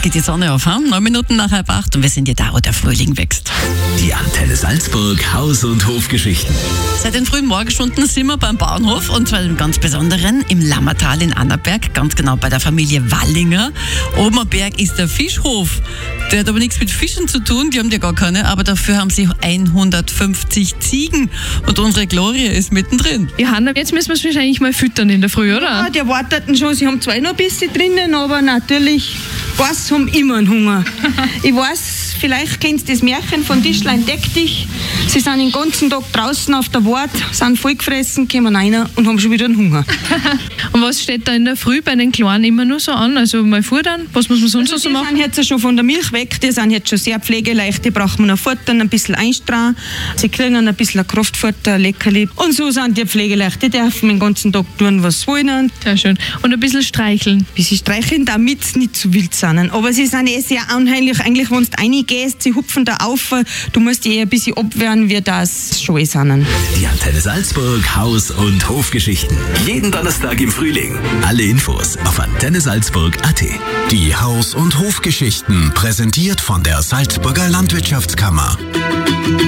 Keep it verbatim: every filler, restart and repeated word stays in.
geht die Sonne auf, hm? neun Minuten nach halb acht und wir sind ja da, wo der Frühling wächst. Die Antenne Salzburg Haus- und Hofgeschichten. Seit den frühen Morgenstunden sind wir beim Bauernhof und zwar im ganz Besonderen im Lammertal in Annaberg, ganz genau bei der Familie Wallinger. Oben am Berg ist der Fischhof. Der hat aber nichts mit Fischen zu tun, die haben ja gar keine, aber dafür haben sie hundertfünfzig Ziegen und unsere Gloria ist mittendrin. Johanna, jetzt müssen wir es wahrscheinlich mal füttern in der Früh, oder? Ja, die warteten schon, sie haben zwar noch ein bisschen drinnen, aber natürlich, Gäste haben immer einen Hunger. Ich weiß, vielleicht kennst du das Märchen von Tischlein deck dich. Sie sind den ganzen Tag draußen auf der Wart, sind vollgefressen, kommen rein und haben schon wieder einen Hunger. Und was steht da in der Früh bei den Kleinen immer nur so an? Also mal futtern, was muss man sonst Also so die machen? sind jetzt schon von der Milch weg, die sind jetzt schon sehr pflegeleicht, die brauchen wir noch futtern, ein bisschen einstrahlen. Sie kriegen ein bisschen Kraftfutter, ein Leckerli. Und so sind die pflegeleicht, die dürfen den ganzen Tag tun, was sie wollen. Sehr schön. Und ein bisschen streicheln. Ein bisschen streicheln, damit sie nicht zu wild sind. Aber sie sind eh sehr anhänglich. Eigentlich, wenn du reingehst, sie hupfen da auf, du musst die eh ein bisschen abwehren, wie das schon sind. Die Antenne Salzburg Haus- und Hofgeschichten. Jeden Donnerstag im Frühling. Alle Infos auf antenne salzburg punkt a t. Die Haus- und Hofgeschichten, präsentiert von der Salzburger Landwirtschaftskammer.